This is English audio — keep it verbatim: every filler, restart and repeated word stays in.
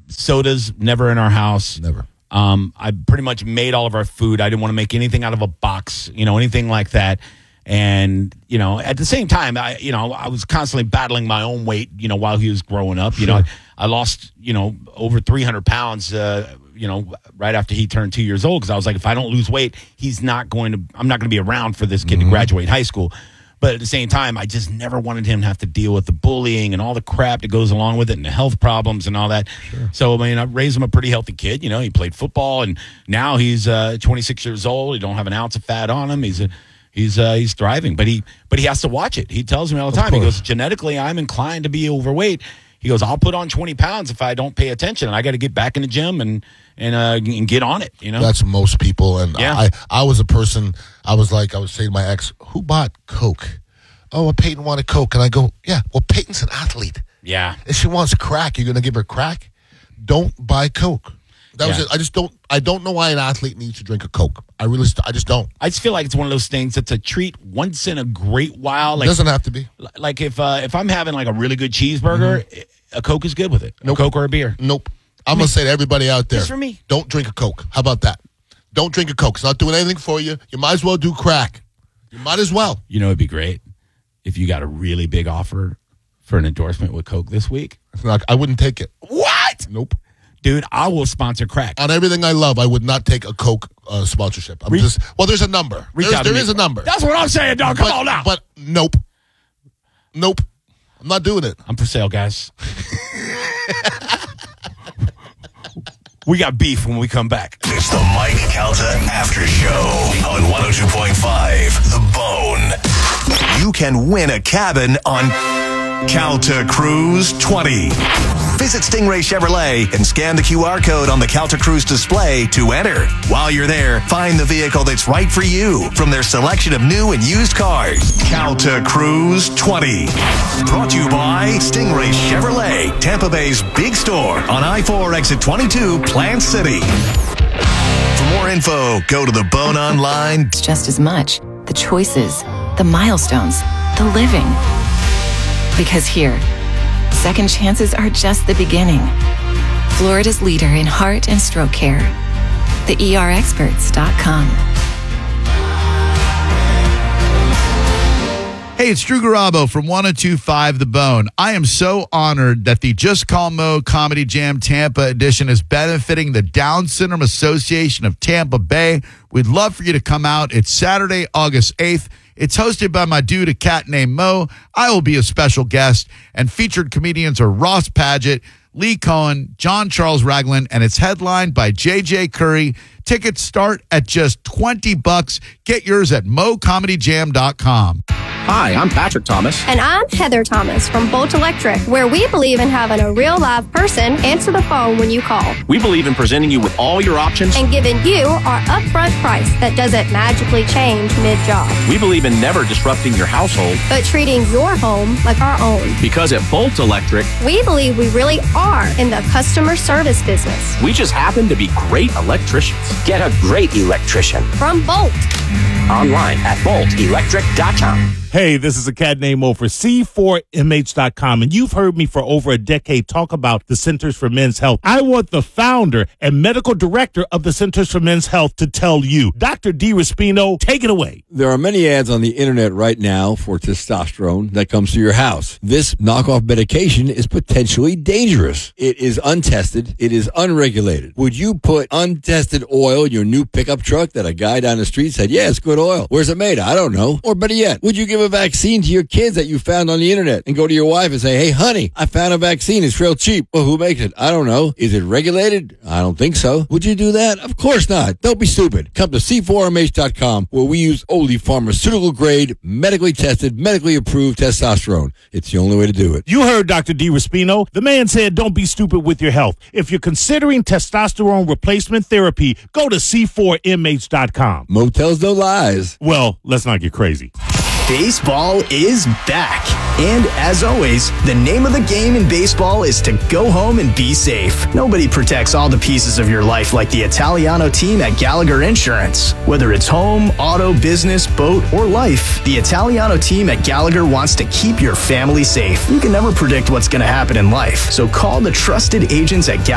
sodas never in our house. Never. Um, I pretty much made all of our food. I didn't want to make anything out of a box, you know, anything like that. And, you know, at the same time, I, you know, I was constantly battling my own weight, you know, while he was growing up. You Sure. know, I, I lost, you know, over three hundred pounds, uh, you know, right after he turned two years old. Because I was like, if I don't lose weight, he's not going to, I'm not going to be around for this kid mm-hmm. to graduate high school. But at the same time, I just never wanted him to have to deal with the bullying and all the crap that goes along with it and the health problems and all that. Sure. So, I mean, I raised him a pretty healthy kid. You know, he played football, and now he's uh, twenty-six years old. He don't have an ounce of fat on him. He's a, he's uh, he's thriving. But he but he has to watch it. He tells me all the time. He goes, genetically, I'm inclined to be overweight. He goes, I'll put on twenty pounds if I don't pay attention. And I got to get back in the gym and and, uh, and get on it, you know? That's most people. And yeah. I, I was a person, I was like, I was saying to my ex, who bought Coke? Oh, well, Peyton wanted Coke. And I go, yeah, well, Peyton's an athlete. Yeah. If she wants crack, you're going to give her crack? Don't buy Coke. That yeah. was it. I just don't, I don't know why an athlete needs to drink a Coke. I really, I just don't. I just feel like it's one of those things that's a treat once in a great while. Like, it doesn't have to be. Like if uh, if I'm having like a really good cheeseburger, mm-hmm. a Coke is good with it. Nope. A Coke or a beer. Nope. I'm going to say to everybody out there. Just for me. Don't drink a Coke. How about that? Don't drink a Coke. It's not doing anything for you. You might as well do crack. You might as well. You know, it'd be great if you got a really big offer for an endorsement with Coke this week. It's not, I wouldn't take it. What? Nope. Dude, I will sponsor crack. On everything I love, I would not take a Coke uh, sponsorship. I'm Re- just well, there's a number. There's, there me. is a number. That's what I'm saying, dog. Come but, on now. But nope. Nope. I'm not doing it. I'm for sale, guys. We got beef when we come back. It's the Mike Calta After Show on one oh two point five The Bone. You can win a cabin on Calta Cruise twenty. Visit Stingray Chevrolet and scan the Q R code on the Calta Cruise display to enter. While you're there, find the vehicle that's right for you from their selection of new and used cars. Calta Cruise twenty. Brought to you by Stingray Chevrolet, Tampa Bay's big store on I four exit twenty-two, Plant City. For more info, go to The Bone Online. It's just as much the choices, the milestones, the living. Because here, second chances are just the beginning. Florida's leader in heart and stroke care. the E R experts dot com. Hey, it's Drew Garabo from one oh two point five The Bone. I am so honored that the Just Call Mo Comedy Jam Tampa edition is benefiting the Down Syndrome Association of Tampa Bay. We'd love for you to come out. It's Saturday, August eighth. It's hosted by my dude, a cat named Mo. I will be a special guest, and featured comedians are Ross Padgett, Lee Cohen, John Charles Ragland, and it's headlined by J J Curry. Tickets start at just twenty bucks. Get yours at mo comedy jam dot com. Hi, I'm Patrick Thomas. And I'm Heather Thomas from Bolt Electric, where we believe in having a real live person answer the phone when you call. We believe in presenting you with all your options and giving you our upfront price that doesn't magically change mid-job. We believe in never disrupting your household, but treating your home like our own. Because at Bolt Electric, we believe we really are in the customer service business. We just happen to be great electricians. Get a great electrician from Bolt. Online at bolt electric dot com. Hey, this is a cat named Mo for C four M H dot com, and you've heard me for over a decade talk about the Centers for Men's Health. I want the founder and medical director of the Centers for Men's Health to tell you. Doctor D. Raspino, take it away. There are many ads on the internet right now for testosterone that comes to your house. This knockoff medication is potentially dangerous. It is untested. It is unregulated. Would you put untested oil in your new pickup truck that a guy down the street said, yeah, it's good oil? Where's it made? I don't know. Or better yet, would you give a vaccine to your kids that you found on the internet and go to your wife and say, hey, honey, I found a vaccine. It's real cheap. Well, who makes it? I don't know. Is it regulated? I don't think so. Would you do that? Of course not. Don't be stupid. Come to C four M H dot com where we use only pharmaceutical grade, medically tested, medically approved testosterone. It's the only way to do it. You heard Doctor D. Raspino. The man said don't be stupid with your health. If you're considering testosterone replacement therapy, go to C four M H dot com. Mo tells no lies. Well, let's not get crazy. Baseball is back. And as always, the name of the game in baseball is to go home and be safe. Nobody protects all the pieces of your life like the Italiano team at Gallagher Insurance. Whether it's home, auto, business, boat, or life, the Italiano team at Gallagher wants to keep your family safe. You can never predict what's going to happen in life, so call the trusted agents at Gallagher